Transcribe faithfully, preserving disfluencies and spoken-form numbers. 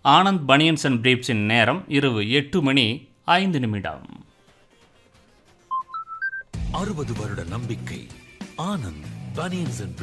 Anand banians and பிரீப்ஸின் நேரம் இரவு எட்டு மணி ஐந்து நிமிடம். அறுபது வருட நம்பிக்கை. Anand banians and